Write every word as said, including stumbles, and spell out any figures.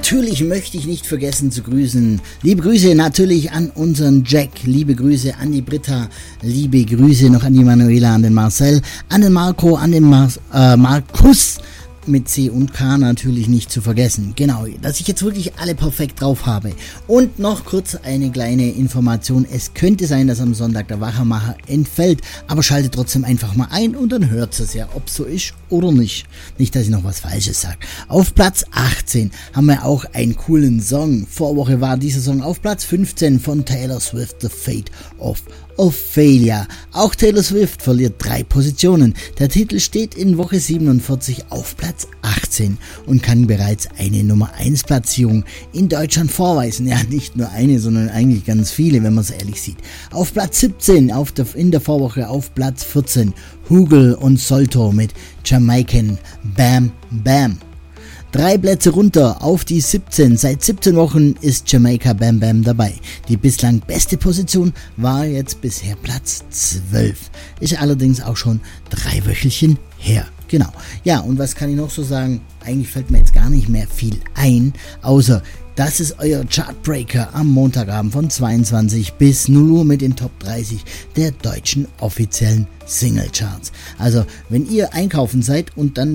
natürlich möchte ich nicht vergessen zu grüßen. Liebe Grüße natürlich an unseren Jack, liebe Grüße an die Britta, liebe Grüße noch an die Manuela, an den Marcel, an den Marco, an den Mar- äh, Markus, mit C und K natürlich nicht zu vergessen. Genau, dass ich jetzt wirklich alle perfekt drauf habe. Und noch kurz eine kleine Information. Es könnte sein, dass am Sonntag der Wachermacher entfällt, aber schaltet trotzdem einfach mal ein und dann hört es ja, ob es so ist oder nicht. Nicht, dass ich noch was Falsches sage. Auf Platz achtzehn haben wir auch einen coolen Song. Vorwoche war dieser Song auf Platz fünfzehn von Taylor Swift, The Fate of Ophelia. Auch Taylor Swift verliert drei Positionen. Der Titel steht in Woche siebenundvierzig auf Platz achtzehn und kann bereits eine Nummer eins Platzierung in Deutschland vorweisen. Ja, nicht nur eine, sondern eigentlich ganz viele, wenn man es ehrlich sieht. Auf Platz siebzehn, auf der, in der Vorwoche auf Platz vierzehn, Hugel und Solto mit Jamaican Bam Bam. Drei Plätze runter auf die siebzehn. Seit siebzehn Wochen ist Jamaica Bam Bam dabei. Die bislang beste Position war jetzt bisher Platz zwölf. Ist allerdings auch schon drei Wöchelchen her. Genau. Ja, und was kann ich noch so sagen? Eigentlich fällt mir jetzt gar nicht mehr viel ein, außer das ist euer Chartbreaker am Montagabend von zweiundzwanzig bis null Uhr mit den Top dreißig der deutschen offiziellen Singlecharts. Also, wenn ihr einkaufen seid und dann